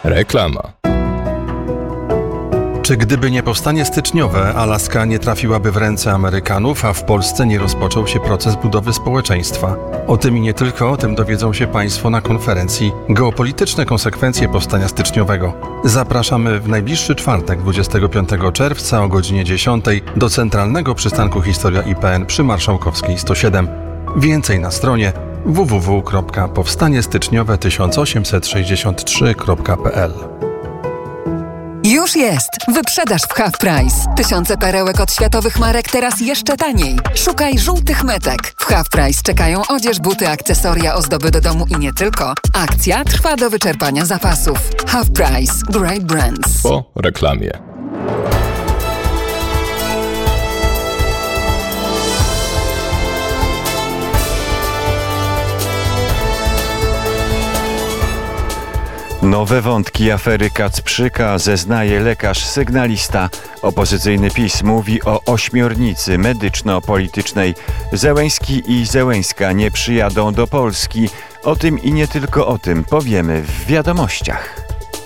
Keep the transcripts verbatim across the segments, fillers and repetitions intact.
Reklama. Czy gdyby nie powstanie styczniowe, Alaska nie trafiłaby w ręce Amerykanów, a w Polsce nie rozpoczął się proces budowy społeczeństwa? O tym i nie tylko o tym dowiedzą się Państwo na konferencji Geopolityczne konsekwencje powstania styczniowego. Zapraszamy w najbliższy czwartek, dwudziestego piątego czerwca o godzinie dziesiątej do Centralnego Przystanku Historia I P N przy Marszałkowskiej sto siedem. Więcej na stronie w w w kropka powstanie styczniowe tysiąc osiemset sześćdziesiąt trzy kropka p l. Już jest! Wyprzedaż w Half Price. Tysiące perełek od światowych marek teraz jeszcze taniej. Szukaj żółtych metek. W Half Price czekają odzież, buty, akcesoria, ozdoby do domu i nie tylko. Akcja trwa do wyczerpania zapasów. Half Price. Great brands. Po reklamie. Nowe wątki afery Kacprzyka, zeznaje lekarz sygnalista. Opozycyjny PiS mówi o ośmiornicy medyczno-politycznej. Zełenski i Zełenska nie przyjadą do Polski. O tym i nie tylko o tym powiemy w wiadomościach.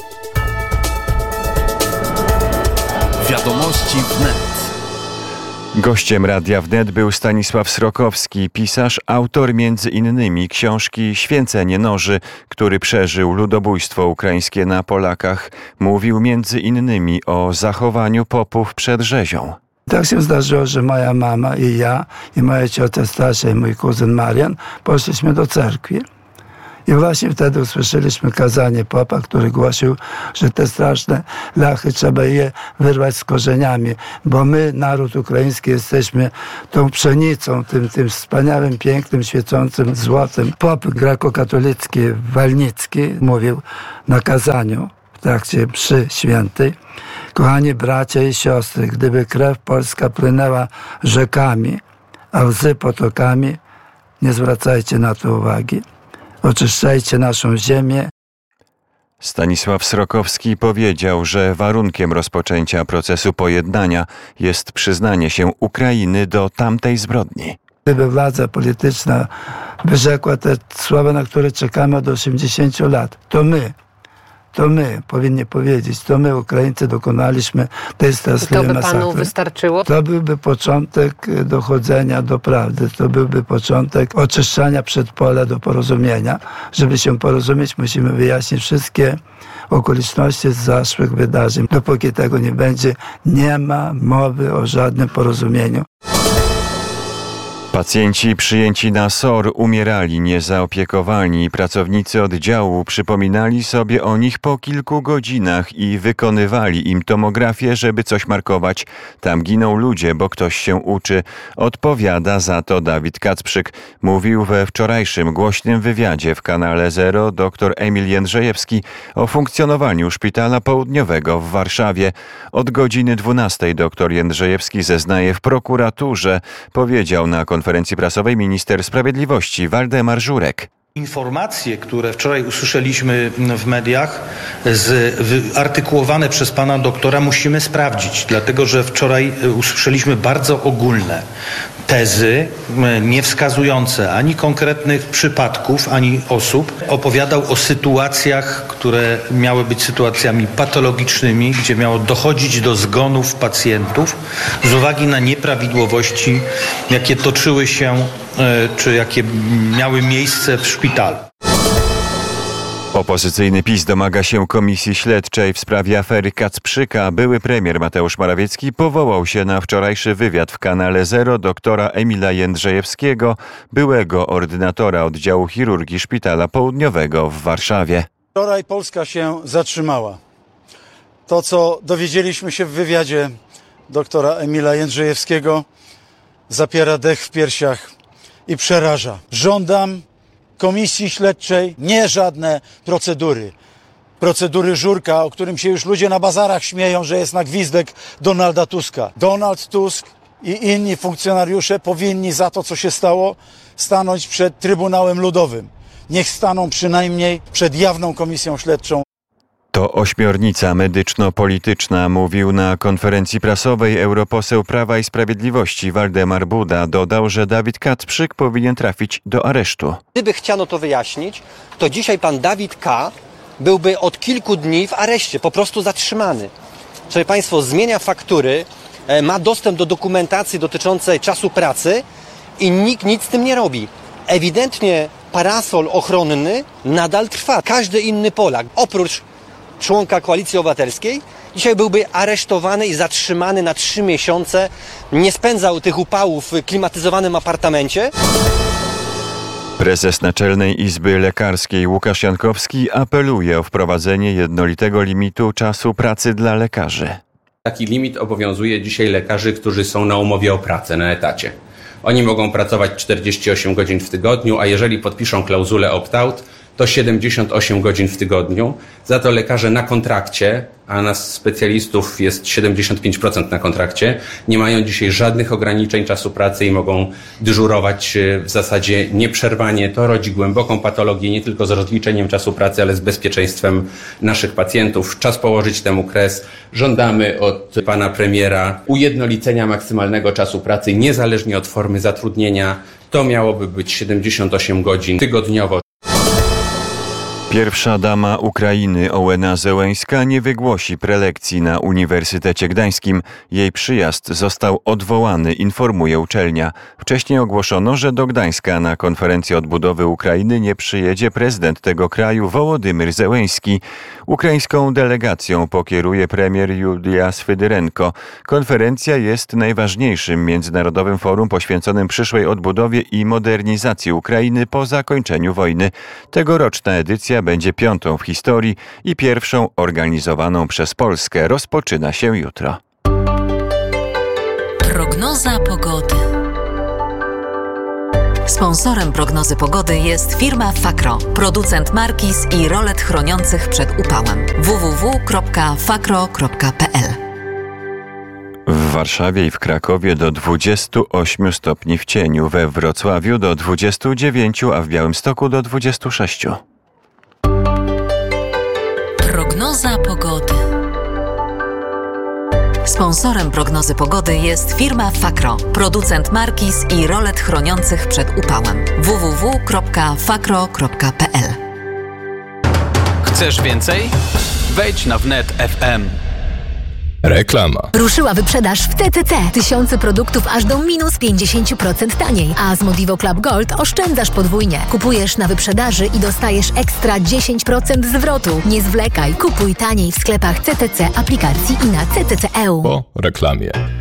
Wiadomości wnet. Gościem Radia Wnet był Stanisław Srokowski, pisarz, autor między innymi książki Święcenie noży, który przeżył ludobójstwo ukraińskie na Polakach. Mówił między innymi o zachowaniu popów przed rzezią. Tak się zdarzyło, że moja mama i ja, i moja ciocia starsza i mój kuzyn Marian poszliśmy do cerkwi. I właśnie wtedy usłyszeliśmy kazanie popa, który głosił, że te straszne lachy trzeba je wyrwać z korzeniami, bo my, naród ukraiński, jesteśmy tą pszenicą, tym, tym wspaniałym, pięknym, świecącym złotem. Pop grekokatolicki Walnicki mówił na kazaniu w trakcie mszy świętej: kochani bracia i siostry, gdyby krew polska płynęła rzekami, a łzy potokami, nie zwracajcie na to uwagi. Oczyszczajcie naszą ziemię. Stanisław Srokowski powiedział, że warunkiem rozpoczęcia procesu pojednania jest przyznanie się Ukrainy do tamtej zbrodni. Gdyby władza polityczna wyrzekła te słowa, na które czekamy od osiemdziesięciu lat, to my, to my powinni powiedzieć, to my, Ukraińcy, dokonaliśmy tej straszliwej masakry. To by panu wystarczyło? To byłby początek dochodzenia do prawdy, to byłby początek oczyszczania przedpola do porozumienia. Żeby się porozumieć, musimy wyjaśnić wszystkie okoliczności z zaszłych wydarzeń. Dopóki tego nie będzie, nie ma mowy o żadnym porozumieniu. Pacjenci przyjęci na S O R umierali niezaopiekowani. Pracownicy oddziału przypominali sobie o nich po kilku godzinach i wykonywali im tomografię, żeby coś markować. Tam giną ludzie, bo ktoś się uczy. Odpowiada za to Dawid Kacprzyk. Mówił we wczorajszym głośnym wywiadzie w kanale Zero dr Emil Jędrzejewski o funkcjonowaniu Szpitala Południowego w Warszawie. Od godziny dwunastej dr Jędrzejewski zeznaje w prokuraturze. Powiedział na konferencji konferencji prasowej minister sprawiedliwości Waldemar Żurek. Informacje, które wczoraj usłyszeliśmy w mediach, z, artykułowane przez pana doktora, musimy sprawdzić, dlatego że wczoraj usłyszeliśmy bardzo ogólne tezy, nie wskazujące ani konkretnych przypadków, ani osób. Opowiadał o sytuacjach, które miały być sytuacjami patologicznymi, gdzie miało dochodzić do zgonów pacjentów z uwagi na nieprawidłowości, jakie toczyły się, czy jakie miały miejsce w szpitalu. Opozycyjny PiS domaga się komisji śledczej w sprawie afery Kacprzyka. Były premier Mateusz Morawiecki powołał się na wczorajszy wywiad w kanale Zero doktora Emila Jędrzejewskiego, byłego ordynatora oddziału chirurgii Szpitala Południowego w Warszawie. Wczoraj Polska się zatrzymała. To, co dowiedzieliśmy się w wywiadzie doktora Emila Jędrzejewskiego, zapiera dech w piersiach i przeraża. Żądam komisji śledczej, nie żadne procedury. Procedury Żurka, o którym się już ludzie na bazarach śmieją, że jest na gwizdek Donalda Tuska. Donald Tusk i inni funkcjonariusze powinni za to, co się stało, stanąć przed Trybunałem Ludowym. Niech staną przynajmniej przed jawną komisją śledczą. To ośmiornica medyczno-polityczna, mówił na konferencji prasowej europoseł Prawa i Sprawiedliwości Waldemar Buda. Dodał, że Dawid Kacprzyk powinien trafić do aresztu. Gdyby chciano to wyjaśnić, to dzisiaj pan Dawid K. byłby od kilku dni w areszcie, po prostu zatrzymany. Szanowni Państwo, zmienia faktury, ma dostęp do dokumentacji dotyczącej czasu pracy i nikt nic z tym nie robi. Ewidentnie parasol ochronny nadal trwa. Każdy inny Polak, oprócz członka Koalicji Obywatelskiej, dzisiaj byłby aresztowany i zatrzymany na trzy miesiące. Nie spędzał tych upałów w klimatyzowanym apartamencie. Prezes Naczelnej Izby Lekarskiej Łukasz Jankowski apeluje o wprowadzenie jednolitego limitu czasu pracy dla lekarzy. Taki limit obowiązuje dzisiaj lekarzy, którzy są na umowie o pracę, na etacie. Oni mogą pracować czterdzieści osiem godzin w tygodniu, a jeżeli podpiszą klauzulę opt-out, to siedemdziesiąt osiem godzin w tygodniu. Za to lekarze na kontrakcie, a nas specjalistów jest siedemdziesiąt pięć procent na kontrakcie, nie mają dzisiaj żadnych ograniczeń czasu pracy i mogą dyżurować w zasadzie nieprzerwanie. To rodzi głęboką patologię nie tylko z rozliczeniem czasu pracy, ale z bezpieczeństwem naszych pacjentów. Czas położyć temu kres. Żądamy od pana premiera ujednolicenia maksymalnego czasu pracy niezależnie od formy zatrudnienia. To miałoby być siedemdziesiąt osiem godzin tygodniowo. Pierwsza dama Ukrainy Ołena Zełeńska nie wygłosi prelekcji na Uniwersytecie Gdańskim. Jej przyjazd został odwołany, informuje uczelnia. Wcześniej ogłoszono, że do Gdańska na konferencję odbudowy Ukrainy nie przyjedzie prezydent tego kraju Wołodymyr Zełeński. Ukraińską delegacją pokieruje premier Julia Swyryrenko. Konferencja jest najważniejszym międzynarodowym forum poświęconym przyszłej odbudowie i modernizacji Ukrainy po zakończeniu wojny. Tegoroczna edycja będzie piątą w historii i pierwszą organizowaną przez Polskę. Rozpoczyna się jutro. Prognoza pogody. Sponsorem prognozy pogody jest firma Fakro, producent markiz i rolet chroniących przed upałem. w w w kropka fakro kropka p l. W Warszawie i w Krakowie do dwudziestu ośmiu stopni w cieniu, we Wrocławiu do dwudziestu dziewięciu, a w Białymstoku do dwudziestu sześciu. Prognoza pogody. Sponsorem prognozy pogody jest firma Fakro, producent markiz i rolet chroniących przed upałem. w w w kropka fakro kropka p l. Chcesz więcej? Wejdź na wnet kropka f m. Reklama. Ruszyła wyprzedaż w T C C. Tysiące produktów aż do minus pięćdziesiąt procent taniej. A z Modivo Club Gold oszczędzasz podwójnie. Kupujesz na wyprzedaży i dostajesz ekstra dziesięć procent zwrotu. Nie zwlekaj. Kupuj taniej w sklepach C T C, aplikacji i na C T C kropka e u. Po reklamie.